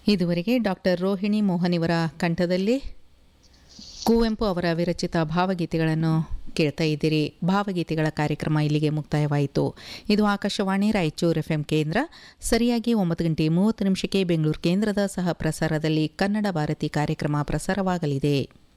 ಇದುವರೆಗೆ ಡಾಕ್ಟರ್ ರೋಹಿಣಿ ಮೋಹನ್ ಇವರ ಕಂಠದಲ್ಲಿ ಕುವೆಂಪು ಅವರ ವಿರಚಿತ ಭಾವಗೀತೆಗಳನ್ನು ಕೇಳ್ತಾ ಇದ್ದೀರಿ. ಭಾವಗೀತೆಗಳ ಕಾರ್ಯಕ್ರಮ ಇಲ್ಲಿಗೆ ಮುಕ್ತಾಯವಾಯಿತು. ಇದು ಆಕಾಶವಾಣಿ ರಾಯಚೂರು FM ಕೇಂದ್ರ. ಸರಿಯಾಗಿ 9:30 ಬೆಂಗಳೂರು ಕೇಂದ್ರದ ಸಹ ಪ್ರಸಾರದಲ್ಲಿ ಕನ್ನಡ ಭಾರತಿ ಕಾರ್ಯಕ್ರಮ ಪ್ರಸಾರವಾಗಲಿದೆ.